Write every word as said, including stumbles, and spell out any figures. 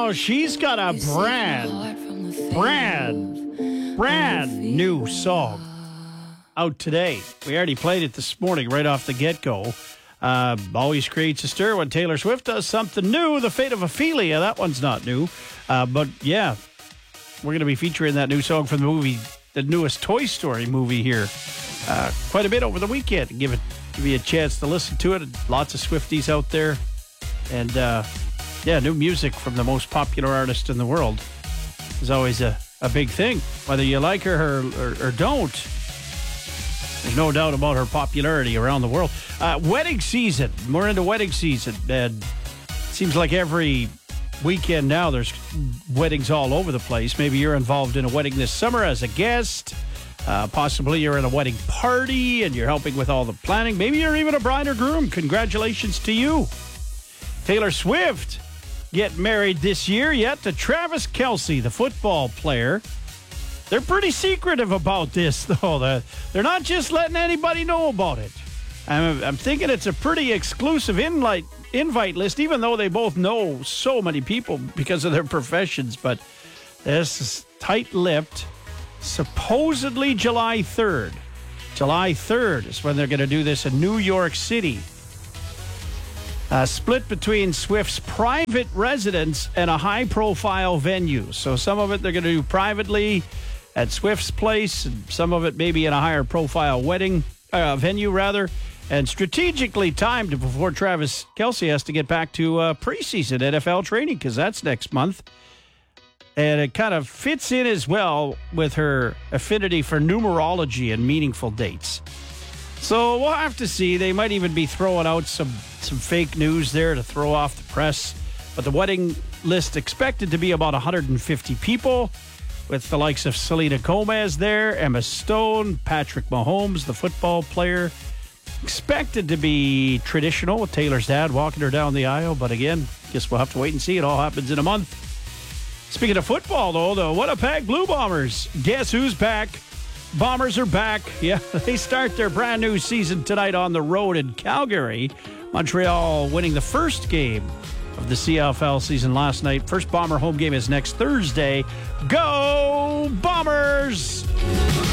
Well, she's got a brand, brand, brand new song out today. We already played it this morning right off the get-go. Uh, always creates a stir when Taylor Swift does something new. The Fate of Ophelia, that one's not new. Uh, but, yeah, we're going to be featuring that new song from the movie, the newest Toy Story movie here, uh, quite a bit over the weekend. Give it, give you a chance to listen to it. Lots of Swifties out there. And, uh, yeah, new music from the most popular artist in the world is always a, a big thing. Whether you like her or, or, or don't, there's no doubt about her popularity around the world. Uh, wedding season. We're into wedding season. And it seems like every weekend now there's weddings all over the place. Maybe you're involved in a wedding this summer as a guest. Uh, possibly you're in a wedding party and you're helping with all the planning. Maybe you're even a bride or groom. Congratulations to you. Taylor Swift getting married this year yet to Travis Kelce, the football player. They're pretty secretive about this, though. They're not just letting anybody know about it. I'm, I'm thinking it's a pretty exclusive invite, invite list, even though they both know so many people because of their professions. But this is tight-lipped. Supposedly July third. July third is when they're going to do this in New York City. Uh, split between Swift's private residence and a high-profile venue. So some of it they're going to do privately at Swift's place, and some of it maybe in a higher-profile wedding uh, venue, rather, and strategically timed before Travis Kelce has to get back to uh, preseason N F L training, because that's next month. And it kind of fits in as well with her affinity for numerology and meaningful dates. So we'll have to see. They might even be throwing out some, some fake news there to throw off the press. But the wedding list expected to be about one hundred fifty people, with the likes of Selena Gomez there, Emma Stone, Patrick Mahomes, the football player. Expected to be traditional with Taylor's dad walking her down the aisle. But again, guess we'll have to wait and see. It all happens in a month. Speaking of football, though, the Winnipeg Blue Bombers. Guess who's back? Bombers are back. Yeah, they start their brand new season tonight on the road in Calgary. Montreal winning the first game of the C F L season last night. First Bomber home game is next Thursday. Go Bombers!